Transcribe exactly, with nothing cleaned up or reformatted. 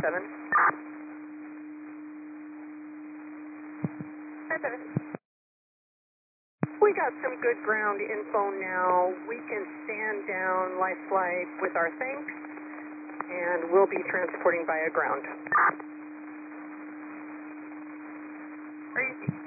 seven. five seven. We got some good ground info now. We can stand down life flight with our thanks, and we'll be transporting via ground. Crazy.